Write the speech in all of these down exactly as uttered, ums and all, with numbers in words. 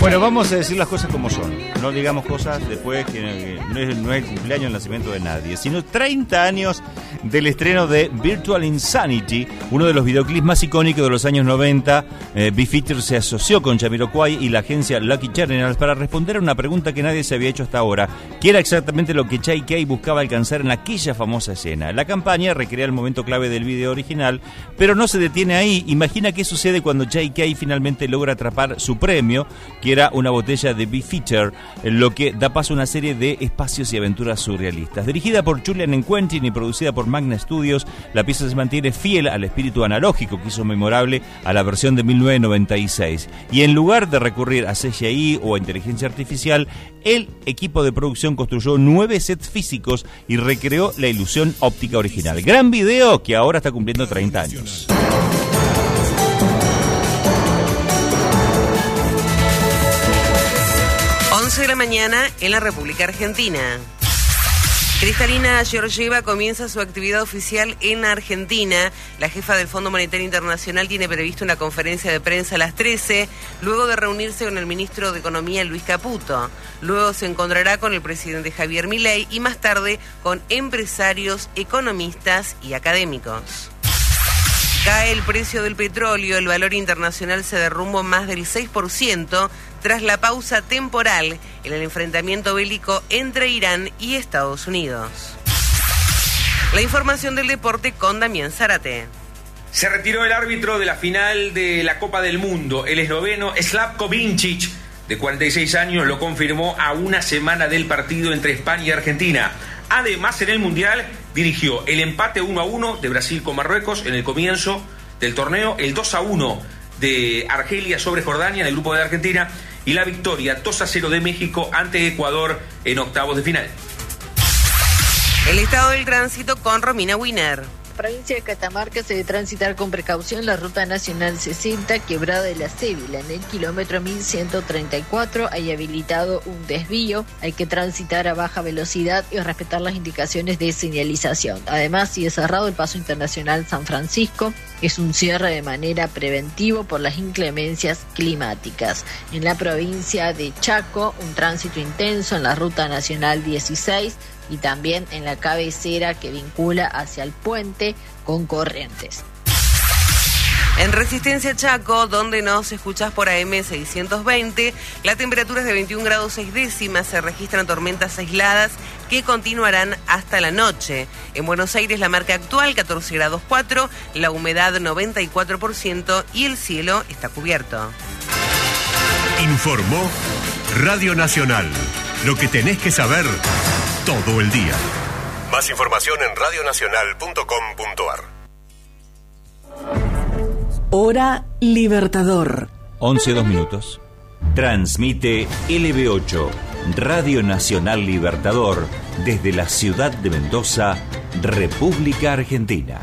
Bueno, vamos a decir las cosas como son. No digamos cosas después que, que no, es, no es el cumpleaños, el nacimiento de nadie, sino treinta años del estreno de Virtual Insanity, uno de los videoclips más icónicos de los años noventa. Eh, Beefeater se asoció con Jamiroquai y la agencia Lucky Generals para responder a una pregunta que nadie se había hecho hasta ahora, que era exactamente lo que J K buscaba alcanzar en aquella famosa escena. La campaña recrea el momento clave del video original, pero no se detiene ahí. Imagina qué sucede cuando J K finalmente logra atrapar su premio, que era una botella de Beefeater, lo que da paso a una serie de espacios y aventuras surrealistas. Dirigida por Julian Quentin y producida por Magna Studios, la pieza se mantiene fiel al espíritu analógico que hizo memorable a la versión de mil novecientos noventa y seis. Y en lugar de recurrir a C G I o a inteligencia artificial, el equipo de producción construyó nueve sets físicos y recreó la ilusión óptica original. Gran video que ahora está cumpliendo treinta años. once de la mañana en la República Argentina. Kristalina Georgieva comienza su actividad oficial en Argentina. La jefa del Fondo Monetario Internacional tiene previsto una conferencia de prensa a las trece, luego de reunirse con el ministro de Economía Luis Caputo. Luego se encontrará con el presidente Javier Milei y más tarde con empresarios, economistas y académicos. Cae el precio del petróleo, el valor internacional se derrumbó más del seis por ciento tras la pausa temporal en el enfrentamiento bélico entre Irán y Estados Unidos. La información del deporte con Damián Zárate. Se retiró el árbitro de la final de la Copa del Mundo. El esloveno Slavko Vincic, de cuarenta y seis años, lo confirmó a una semana del partido entre España y Argentina. Además, en el Mundial dirigió el empate uno a uno de Brasil con Marruecos en el comienzo del torneo, el dos a uno de Argelia sobre Jordania en el grupo de Argentina y la victoria dos a cero de México ante Ecuador en octavos de final. El estado del tránsito con Romina Winer. Provincia de Catamarca se debe transitar con precaución la ruta nacional sesenta, Quebrada de la Cévila. En el kilómetro mil ciento treinta y cuatro hay habilitado un desvío. Hay que transitar a baja velocidad y respetar las indicaciones de señalización. Además, sigue cerrado el paso internacional San Francisco. Es un cierre de manera preventiva por las inclemencias climáticas. En la provincia de Chaco, un tránsito intenso en la ruta nacional dieciséis y también en la cabecera que vincula hacia el puente con Corrientes. En Resistencia Chaco, donde nos escuchás por A M seiscientos veinte, la temperatura es de veintiún grados seis décimas, se registran tormentas aisladas que continuarán hasta la noche. En Buenos Aires la marca actual catorce grados cuatro, la humedad noventa y cuatro por ciento y el cielo está cubierto. Informó Radio Nacional. Lo que tenés que saber todo el día. Más información en radio nacional punto com punto a r. Hora Libertador. once, dos minutos. Transmite L B ocho, Radio Nacional Libertador, desde la ciudad de Mendoza, República Argentina.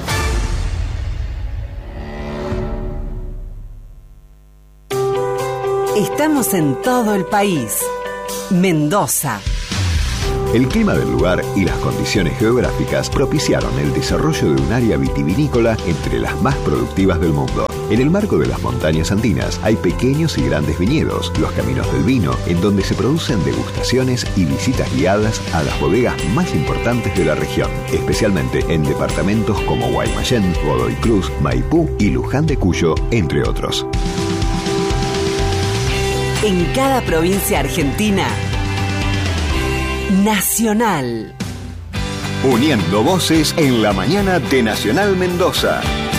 Estamos en todo el país. Mendoza. El clima del lugar y las condiciones geográficas propiciaron el desarrollo de un área vitivinícola entre las más productivas del mundo. En el marco de las montañas andinas hay pequeños y grandes viñedos, los caminos del vino, en donde se producen degustaciones y visitas guiadas a las bodegas más importantes de la región, especialmente en departamentos como Guaymallén, Godoy Cruz, Maipú y Luján de Cuyo, entre otros. En cada provincia argentina, Nacional. Uniendo voces en la mañana de Nacional Mendoza.